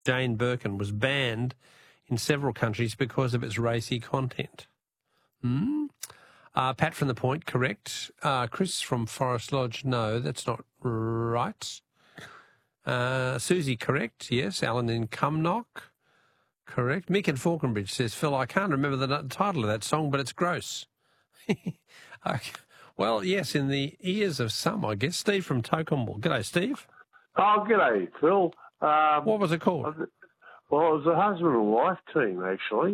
Jane Birkin, was banned in several countries because of its racy content. Pat from The Point, correct. Chris from Forest Lodge, no, that's not right. Susie, correct, yes. Alan in Cumnock, correct. Mick in Falconbridge says, Phil, I can't remember the title of that song, but it's gross. Well, yes, in the ears of some, I guess. Steve from Tocumwal. G'day, Steve. Oh, g'day, Phil. What was it called? Well, it was a husband and wife team, actually.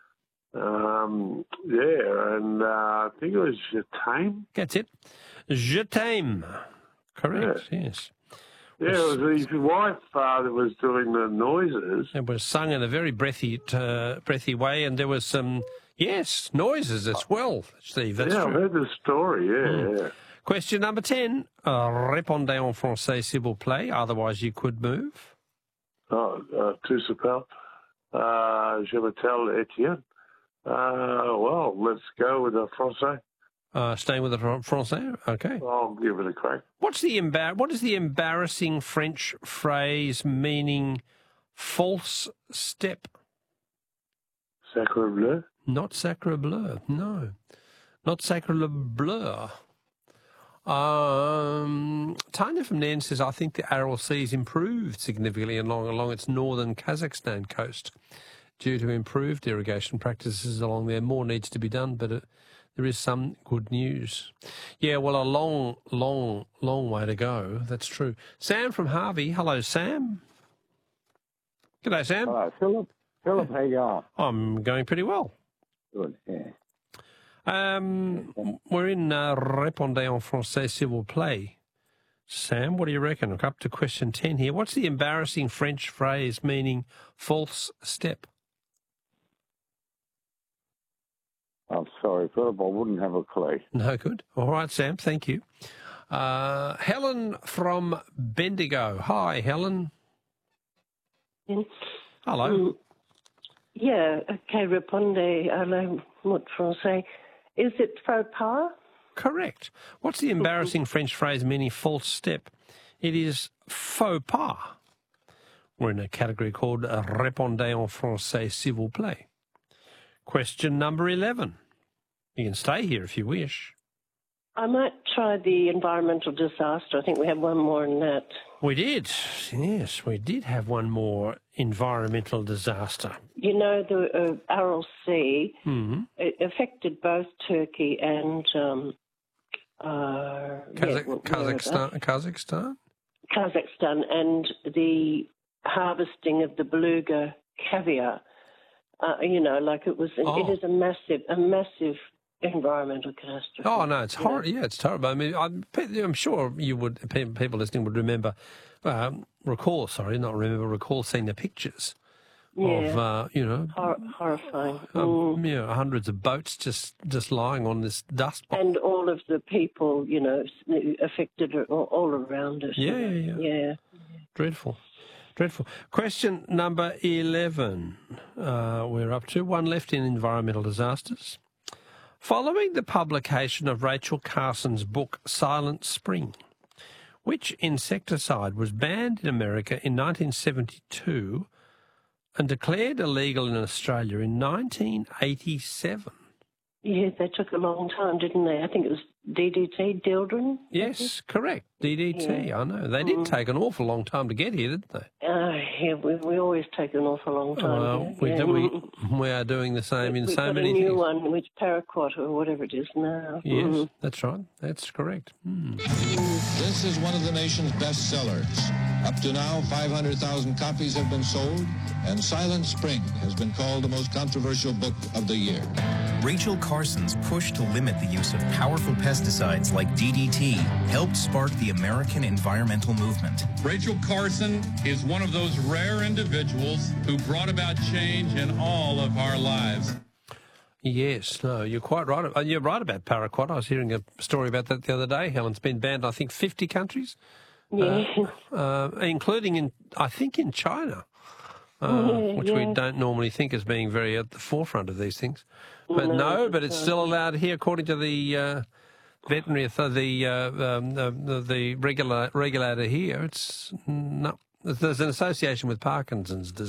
And I think it was Je T'aime. That's it. Je T'aime. Correct, yes. Yeah, it was his wife that was doing the noises. It was sung in a very breathy way, and there was some, noises as well, Steve. That's true. I've heard the story, yeah. Question number 10. Répondez en français, s'il vous plaît, otherwise you could move. Tout s'appelle. Je m'appelle Etienne. Well, let's go with the français. Staying with the français? Okay. I'll give it a crack. What is the embarrassing French phrase meaning false step? Sacre bleu? Not sacre bleu, no. Not sacre bleu. Tanya from Nairn says, I think the Aral Sea's improved significantly along its northern Kazakhstan coast due to improved irrigation practices along there. More needs to be done, but there is some good news. Yeah, well, a long way to go. That's true. Sam from Harvey. Hello, Sam. G'day, Sam. Hello, Philip. Philip, how you going? I'm going pretty well. Good, yeah. We're in Répondez en français, s'il vous plaît. Sam, what do you reckon? We're up to question 10 here. What's the embarrassing French phrase meaning false step? I'm sorry, Philip, I wouldn't have a clue. No good. All right, Sam, thank you. Helen from Bendigo. Hi, Helen. Hello. Répondez à la mot français. Is it faux pas? Correct. What's the embarrassing French phrase meaning false step? It is faux pas. We're in a category called Répondez en français, s'il vous plaît. Question number 11. You can stay here if you wish. I might try the environmental disaster. I think we have one more in that. We did. Yes, we did have one more environmental disaster. You know, the Aral Sea it affected both Turkey and Kazakhstan? Kazakhstan, and the harvesting of the beluga caviar. It is a massive environmental catastrophe. Oh no, it's horrible. Yeah, it's terrible. I mean, I'm sure people listening would recall seeing the pictures of horrifying. Hundreds of boats just lying on this dust bowl. And all of the people, affected all around us. Yeah. Dreadful. Question number 11. We're up to one left in environmental disasters. Following the publication of Rachel Carson's book Silent Spring, which insecticide was banned in America in 1972 and declared illegal in Australia in 1987. Yeah, they took a long time, didn't they? I think it was DDT, Dildren? Yes, correct. DDT, yeah. I know. They did take an awful long time to get here, didn't they? We always take an awful long time. We are doing the same in so many things. We've got a new one, which paraquat or whatever it is now. Yes, that's right. That's correct. This is one of the nation's best sellers. Up to now, 500,000 copies have been sold, and Silent Spring has been called the most controversial book of the year. Rachel Carson's push to limit the use of powerful pesticides like DDT helped spark the American environmental movement. Rachel Carson is one of those rare individuals who brought about change in all of our lives. Yes, no, you're quite right. You're right about paraquat. I was hearing a story about that the other day. Helen's been banned, I think, 50 countries, including in China, which we don't normally think as being very at the forefront of these things. But but it's still allowed here, according to the veterinary, the regulator here. It's There's an association with Parkinson's disease.